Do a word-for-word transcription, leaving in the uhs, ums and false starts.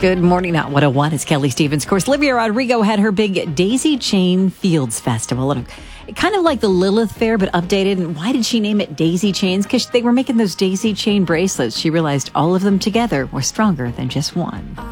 Good morning, Hot one oh one. It's Kelly Stevens. Of course, Olivia Rodrigo had her big Daisy Chain Fields Festival. And kind of like the Lilith Fair, but updated. And why did she name it Daisy Chains? Because they were making those daisy chain bracelets. She realized all of them together were stronger than just one.